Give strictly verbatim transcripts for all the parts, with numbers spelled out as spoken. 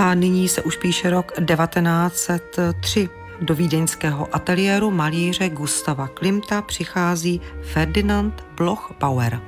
A nyní se už píše rok devatenáct set tři. Do vídeňského ateliéru malíře Gustava Klimta přichází Ferdinand Bloch-Bauer.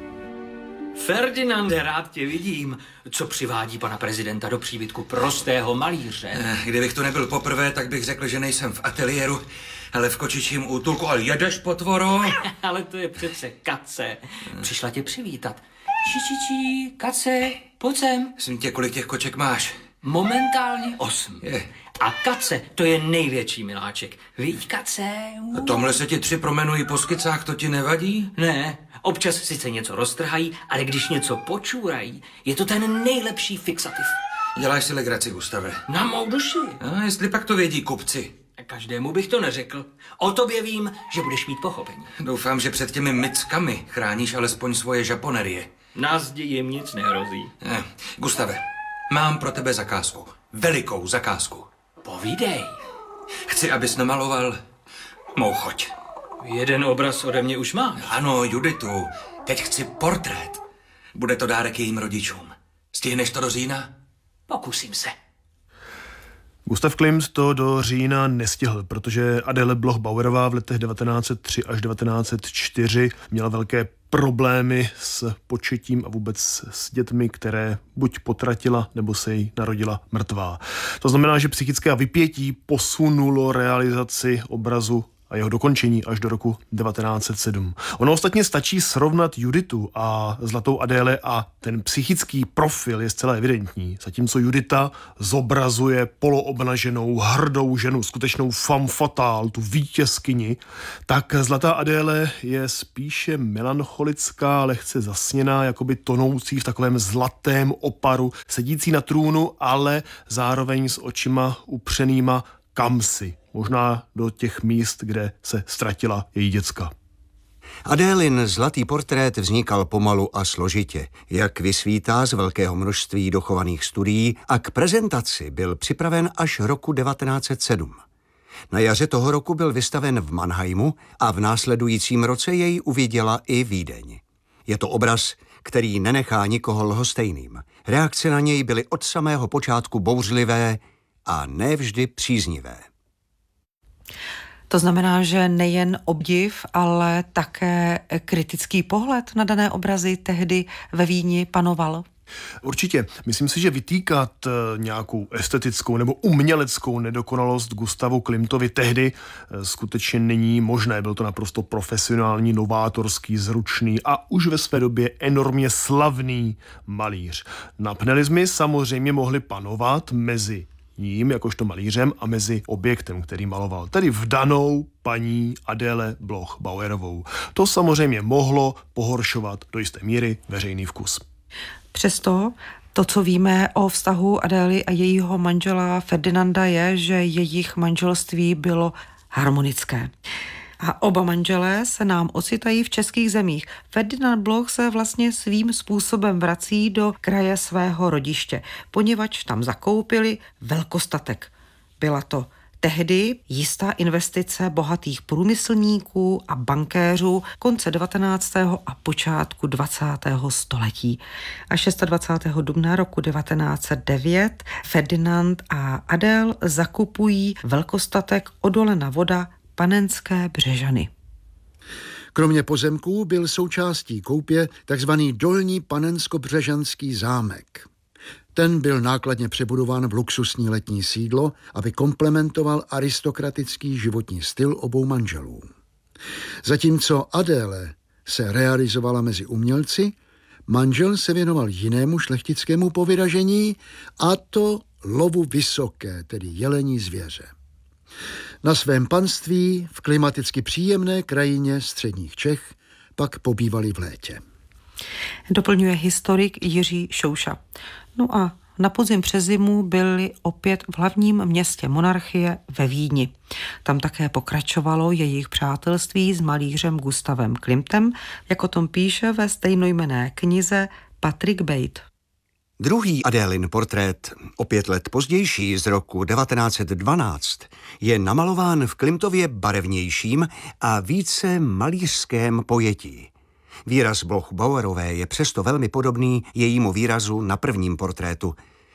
Ferdinande, rád tě vidím. Co přivádí pana prezidenta do příbytku prostého malíře? Kdybych tu nebyl poprvé, tak bych řekl, že nejsem v ateliéru, ale v kočičím útulku. Ale jedeš, potvoro? Ale to je přece Kace. Přišla tě přivítat. Či, či, či, Kace, pojď sem. Jsem tě, kolik těch koček máš? Momentálně osm. Je. A Kace, to je největší miláček. Víš, Kace? A tomhle se ti tři promenují po skicách, to ti nevadí? Ne, občas sice něco roztrhají, ale když něco počůrají, je to ten nejlepší fixativ. Děláš si legraci, Gustave. Na mou duši. A jestli pak to vědí kupci. Každému bych to neřekl. O tobě vím, že budeš mít pochopení. Doufám, že před těmi myckami chráníš alespoň svoje žaponerie. Na zdi jim nic nehrozí. Ne. Gustave, mám pro tebe zakázku. Velikou zakázku. Povídej. Chci, abys namaloval mou choť. Jeden obraz ode mě už máš. Ano, Juditu. Teď chci portrét. Bude to dárek jejím rodičům. Stihneš to do října? Pokusím se. Gustav Klimt to do října nestihl, protože Adele Bloch-Bauerová v letech devatenáct set tři až devatenáct set čtyři měla velké problémy s početím a vůbec s dětmi, které buď potratila, nebo se jí narodila mrtvá. To znamená, že psychické vypětí posunulo realizaci obrazu a jeho dokončení až do roku devatenáct set sedm. Ono ostatně stačí srovnat Juditu a Zlatou Adéle a ten psychický profil je zcela evidentní. Zatímco Judita zobrazuje poloobnaženou, hrdou ženu, skutečnou femme fatale, tu vítězkyni, tak Zlatá Adéle je spíše melancholická, lehce zasněná, jakoby tonoucí v takovém zlatém oparu, sedící na trůnu, ale zároveň s očima upřenýma kamsi, možná do těch míst, kde se ztratila její děcka. Adélin zlatý portrét vznikal pomalu a složitě, jak vysvítá z velkého množství dochovaných studií, a k prezentaci byl připraven až roku devatenáct set sedm. Na jaře toho roku byl vystaven v Mannheimu a v následujícím roce jej uviděla i Vídeň. Je to obraz, který nenechá nikoho lhostejným. Reakce na něj byly od samého počátku bouřlivé a nevždy příznivé. To znamená, že nejen obdiv, ale také kritický pohled na dané obrazy tehdy ve Vídni panoval. Určitě. Myslím si, že vytýkat nějakou estetickou nebo uměleckou nedokonalost Gustavu Klimtovi tehdy skutečně není možné. Byl to naprosto profesionální, novátorský, zručný a už ve své době enormně slavný malíř. Napnelismy samozřejmě mohly panovat mezi ním, jakožto malířem, a mezi objektem, který maloval, tedy vdanou paní Adele Bloch-Bauerovou. To samozřejmě mohlo pohoršovat do jisté míry veřejný vkus. Přesto to, co víme o vztahu Adély a jejího manžela Ferdinanda, je, že jejich manželství bylo harmonické. A oba manželé se nám ocitají v českých zemích. Ferdinand Bloch se vlastně svým způsobem vrací do kraje svého rodiště, poněvadž tam zakoupili velkostatek. Byla to tehdy jistá investice bohatých průmyslníků a bankéřů konce devatenáctého a počátku dvacátého století. A dvacátého šestého dubna roku devatenáct set devět Ferdinand a Adéle zakupují velkostatek Odolena Voda, Panenské Břežany. Kromě pozemků byl součástí koupě takzvaný Dolní panensko-břežanský zámek. Ten byl nákladně přebudován v luxusní letní sídlo, aby komplementoval aristokratický životní styl obou manželů. Zatímco Adéle se realizovala mezi umělci, manžel se věnoval jinému šlechtickému povyražení, a to lovu vysoké, tedy jelení zvěře. Na svém panství v klimaticky příjemné krajině středních Čech pak pobývali v létě. Doplňuje historik Jiří Šouša. No a na podzim přes zimu byli opět v hlavním městě monarchie ve Vídni. Tam také pokračovalo jejich přátelství s malířem Gustavem Klimtem, jak o tom píše ve stejnojmenné knize Patrick Bate. Druhý Adélin portrét, o pět let pozdější, z roku devatenáct set dvanáct, je namalován v Klimtově barevnějším a více malířském pojetí. Výraz Bloch-Bauerové je přesto velmi podobný jejímu výrazu na prvním portrétu.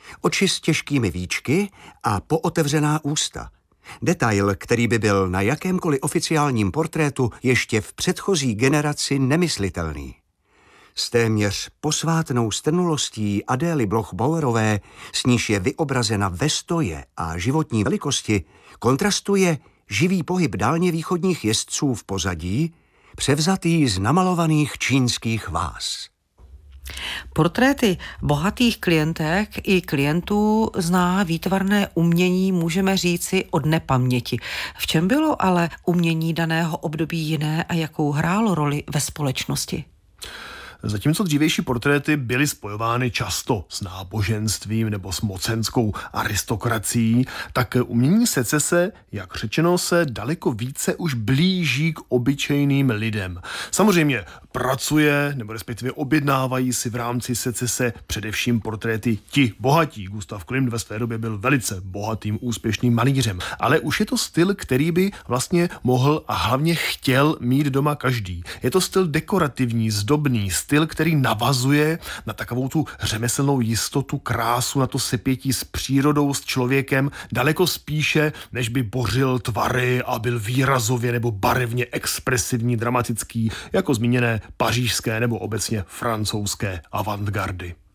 Oči s těžkými víčky a pootevřená ústa. Detail, který by byl na jakémkoliv oficiálním portrétu ještě v předchozí generaci nemyslitelný. S téměř posvátnou strnulostí Adély Bloch-Bauerové, s níž je vyobrazena ve stoje a životní velikosti, kontrastuje živý pohyb dálně východních jezdců v pozadí, převzatý z namalovaných čínských váz. Portréty bohatých klientek i klientů zná výtvarné umění, můžeme říci, od nepaměti. V čem bylo ale umění daného období jiné a jakou hrálo roli ve společnosti? Zatímco dřívější portréty byly spojovány často s náboženstvím nebo s mocenskou aristokracií, tak umění secese, jak řečeno, se daleko více už blíží k obyčejným lidem. Samozřejmě pracuje, nebo respektive objednávají si v rámci secese především portréty ti bohatí. Gustav Klimt ve své době byl velice bohatým, úspěšným malířem. Ale už je to styl, který by vlastně mohl a hlavně chtěl mít doma každý. Je to styl dekorativní, zdobný, styl, který navazuje na takovou tu řemeslnou jistotu, krásu, na to sepětí s přírodou, s člověkem, daleko spíše, než by bořil tvary a byl výrazově nebo barevně expresivní, dramatický, jako zmíněné pařížské nebo obecně francouzské avantgardy.